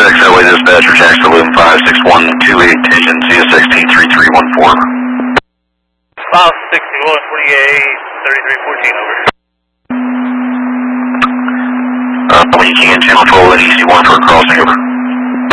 6 Highway Dispatcher, Jackson Loom 56128, attention, CS163314. 56128, 3314, over. When you can, channel full at EC1 for a crossing, over.